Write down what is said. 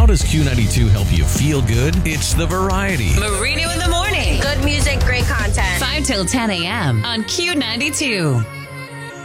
How does Q92 help you feel good? It's the variety. Marino in the morning. Good music, great content. 5 till 10 a.m. on Q92.